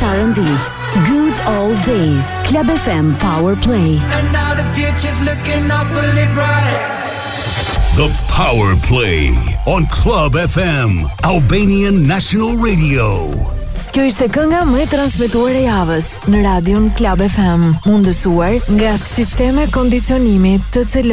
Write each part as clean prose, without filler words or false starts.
R&B. Good Old Days. Club FM Power Play. And now the future's looking awfully bright. The Power Play on Club FM, Albanian National Radio. Kjo ishte kënga më e transmetuar e javës në radion Club FM, mundësuar nga Sisteme Kondicionimi TCL.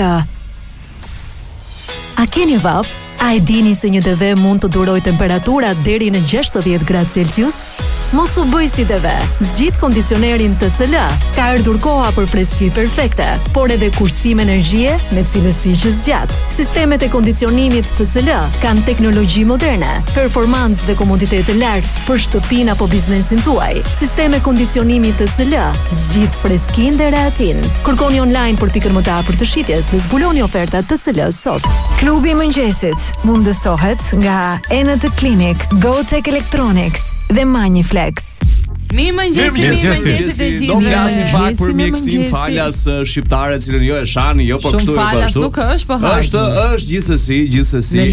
A keni vap? A e dini se një TV mund të duroj temperatura deri në 60 gradë Celsius? Mos u bëj si TV. Zgjidh kondicionerin TCL. Ka ardhur koha për freski perfekte, por edhe kursim energjie me cilësi që zgjat. Sistemet e kondicionimit TCL kanë teknologji moderne, performancë dhe komoditet të lartë për shtëpinë apo biznesin tuaj. Sisteme kondicionimi TCL zgjidh freskinë dhe rehatin. Kërkoni online për pikën më të afërt të shitjes dhe zbuloni ofertat TCL sot. Klubi i mëngjesit mundësohet nga Enet Clinic, GoTech Electronics dhe Maniflex. Mirëmëngjesi të gjithëve. Do flasim pak për mjekësinë falas shqiptare, cilën jo e shani, jo po kështu e falas ashtu. Nuk është, po është gjithsesi,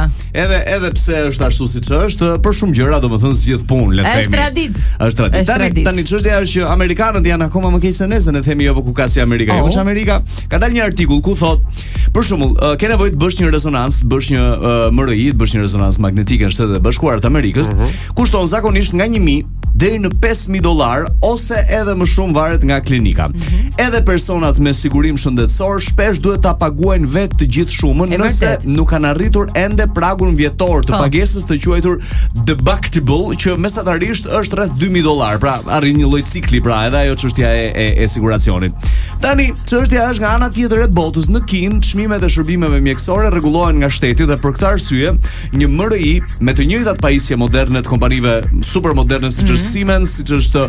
edhe pse është ashtu siç është, për shumë gjëra, domethënë zgjidh punë, le të themi. Është tradit. Tani çështja është që amerikanët janë akoma më keq se ne, ne themi jo po ku ka si Amerika. Jo, që Amerika ka dalë një artikull ku thotë, për shembull, ke nevojë të bësh një rezonancë, të bësh një MRI, të bësh një rezonancë magnetike në Shtetet e Bashkuara të Amerikës, kushton zakonisht nga 1000 deri në $5,000 ose edhe më shumë varet nga klinika. Edhe personat me sigurim shëndetësor shpesh duhet ta paguajnë vetë të gjithë shumën nëse nuk kanë arritur ende pragun vjetor të pagesës të quajtur deductible, që mesatarisht është rreth $2,000. Pra arrin një lloj cikli, pra edhe ajo çështja e siguracionit. Tani çështja është nga ana tjetër e botës. Në Kinë çmimet e shërbimeve mjekësore rregullohen nga shteti dhe për këtë arsye një MRI me të njëjtat pajisje moderne të kompanive super moderne siç është Siemens, siç është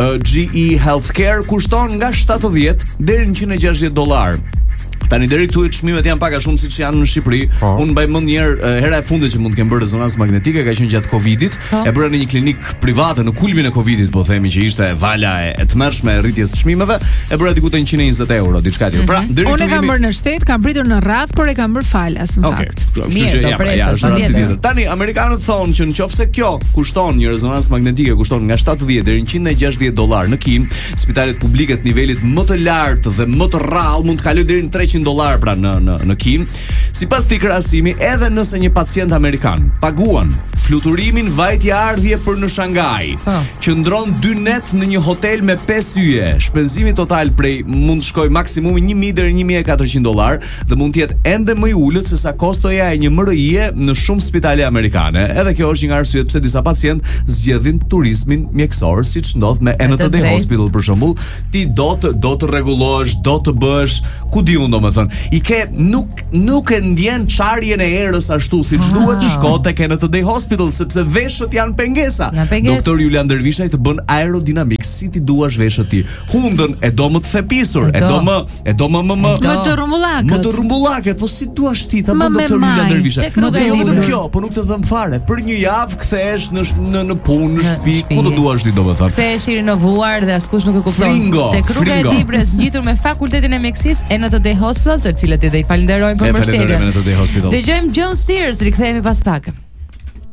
GE Healthcare, kushton nga 70 deri në $160. Tani deri këtu çmimet janë pak a shumë siç janë në Shqipëri. Unë mbaj mend një herë, hera e fundit që mund të kem bërë rezonancë magnetike ka qenë gjatë Covidit. E bëra në një klinik private në kulmin e Covidit, po themi që ishte vala e tmerrshme e rritjes së çmimeve. E bëra diku te €120, diçka tjetër. Pra, deri këtu unë kam bërë në shtet, kam pritur në radh, por e kam bërë falas në fakt. Mirë, do presë. Tani amerikanët thonë që nëse kjo kushton një rezonancë magnetike kushton nga 70 deri në $160 në Kinë, spitalet publike të nivelit më të lartë dhe më të rrallë mund të kalojë deri në $300 pra në Kinë. Sipas këtij krahasimi, edhe nëse një pacient amerikan paguan fluturimin vajtje-ardhje për në Shangaj, qëndron 2 net në një hotel me 5 yje, shpenzimi total prej mund të shkojë maksimumi $1,000 deri në $1,400 dhe mund të jetë ende më i ulët se sa kostoja e një MRI-je në shumë spitale amerikane. Edhe kjo është një nga arsyet pse disa pacientë zgjedhin turizmin mjekësor, siç ndodh me NTD Hospital për shembull. Ti do të rregullohesh, do të bësh, ku di unë domethënë, i ke nuk e ndjen çarjen e erës ashtu siç duhet, shko tek NTD Hospital sepse veshët janë pengesa. Doktor Julian Dervishaj të bën aerodinamik si ti duash veshët ti. Hundën e do më të thepisur, e do më më të rrumbullakët, po si duash ti ta bën doktor Julian Dervishaj. Kjo, po nuk të dhëm fare. Për një javë kthehesh në punë, në shtëpi, ku do duash ti domethënë. Kthehesh i rinovuar dhe askush nuk e kupton. Tek rruga e Dibrës, ngjitur me Fakultetin e Mjekësisë, NTD Hospital, të cilët i falenderojmë për mbështetjen. Dëgjojmë John Sears, rikthehemi pas pak.